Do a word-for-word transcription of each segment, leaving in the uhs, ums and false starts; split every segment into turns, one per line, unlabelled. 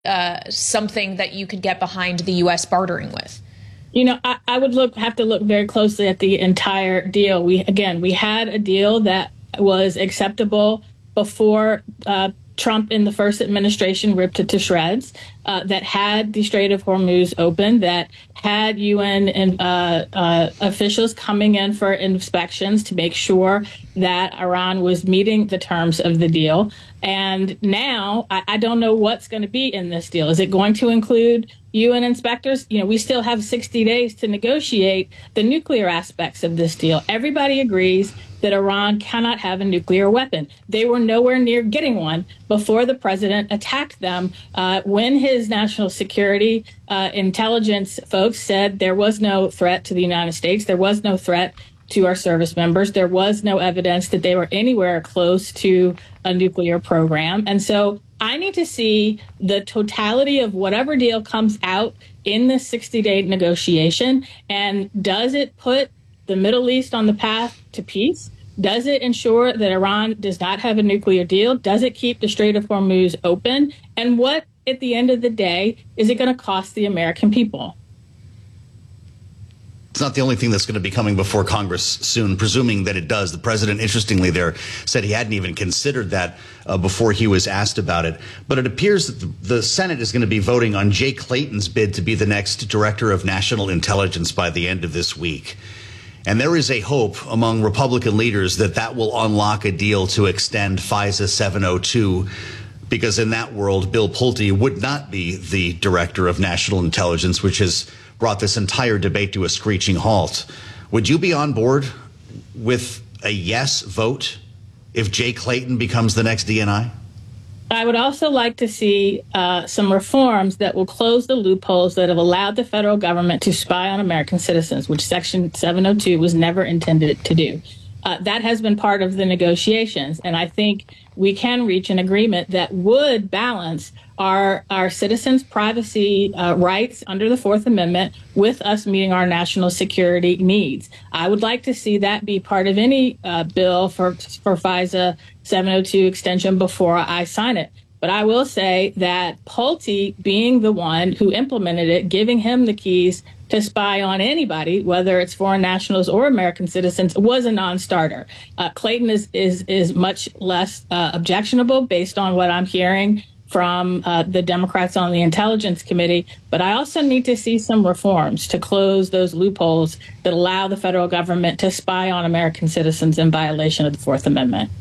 uh, something that you could get behind the U S bartering with?
You know, I, I would look have to look very closely at the entire deal. We again, we had a deal that was acceptable before uh, Trump in the first administration ripped it to shreds, uh, that had the Strait of Hormuz open, that had U N and, uh, uh, officials coming in for inspections to make sure that Iran was meeting the terms of the deal. And now I, I don't know what's going to be in this deal. Is it going to include U N inspectors? You know, we still have sixty days to negotiate the nuclear aspects of this deal. Everybody agrees that Iran cannot have a nuclear weapon. They were nowhere near getting one before the president attacked them uh, when his national security uh, intelligence folks said there was no threat to the United States. There was no threat to our service members. There was no evidence that they were anywhere close to a nuclear program. And so I need to see the totality of whatever deal comes out in this sixty-day negotiation. And does it put the Middle East on the path to peace? Does it ensure that Iran does not have a nuclear deal? Does it keep the Strait of Hormuz open? And what, at the end of the day, is it going to cost the American people?
It's not the only thing that's going to be coming before Congress soon, presuming that it does. The president, interestingly, there said he hadn't even considered that uh, before he was asked about it. But it appears that the, the Senate is going to be voting on Jay Clayton's bid to be the next director of national intelligence by the end of this week. And there is a hope among Republican leaders that that will unlock a deal to extend FISA seven oh two, because in that world, Bill Pulte would not be the director of national intelligence, which has brought this entire debate to a screeching halt. Would you be on board with a yes vote if Jay Clayton becomes the next D N I?
I would also like to see uh, some reforms that will close the loopholes that have allowed the federal government to spy on American citizens, which Section seven oh two was never intended to do. Uh, that has been part of the negotiations, and I think we can reach an agreement that would balance our our citizens' privacy uh, rights under the Fourth Amendment with us meeting our national security needs. I would like to see that be part of any uh, bill for for FISA seven oh two extension before I sign it. But I will say that Pulte, being the one who implemented it, giving him the keys to spy on anybody, whether it's foreign nationals or American citizens, was a non-starter. Uh, Clayton is is is much less uh, objectionable based on what I'm hearing from uh, the Democrats on the Intelligence Committee. But I also need to see some reforms to close those loopholes that allow the federal government to spy on American citizens in violation of the Fourth Amendment.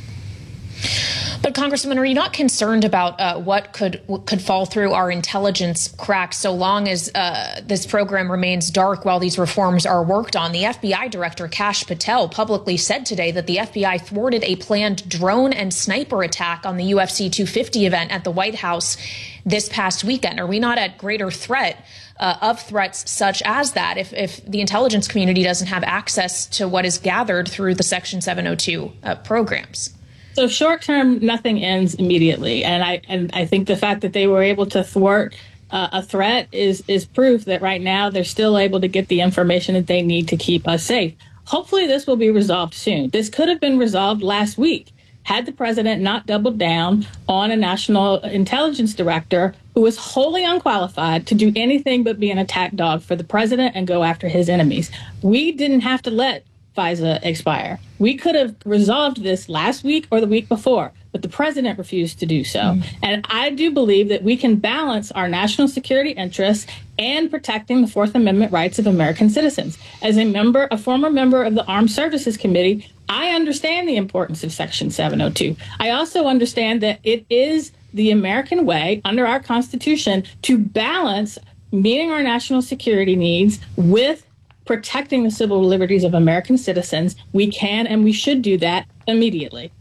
But Congresswoman, are you not concerned about uh, what could what could fall through our intelligence cracks so long as uh, this program remains dark while these reforms are worked on? The F B I Director Kash Patel publicly said today that the F B I thwarted a planned drone and sniper attack on the U F C two fifty event at the White House this past weekend. Are we not at greater threat uh, of threats such as that if, if the intelligence community doesn't have access to what is gathered through the Section seven oh two uh, programs?
So short term, nothing ends immediately. And I and I think the fact that they were able to thwart uh, a threat is is proof that right now they're still able to get the information that they need to keep us safe. Hopefully this will be resolved soon. This could have been resolved last week had the president not doubled down on a national intelligence director who was wholly unqualified to do anything but be an attack dog for the president and go after his enemies. We didn't have to let FISA expire. We could have resolved this last week or the week before, but the president refused to do so. Mm. And I do believe that we can balance our national security interests and protecting the Fourth Amendment rights of American citizens. As a member, a former member of the Armed Services Committee, I understand the importance of Section seven oh two. I also understand that it is the American way under our Constitution to balance meeting our national security needs with protecting the civil liberties of American citizens. We can and we should do that immediately.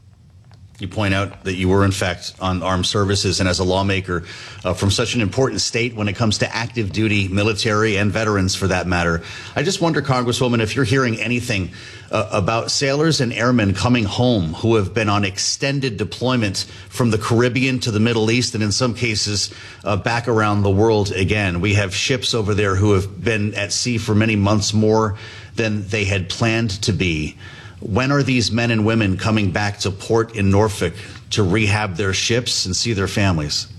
You point out that you were, in fact, on armed services, and as a lawmaker uh, from such an important state when it comes to active duty military and veterans, for that matter. I just wonder, Congresswoman, if you're hearing anything uh, about sailors and airmen coming home who have been on extended deployment from the Caribbean to the Middle East, and in some cases uh, back around the world again. We have ships over there who have been at sea for many months more than they had planned to be. When are these men and women coming back to port in Norfolk to rehab their ships and see their families?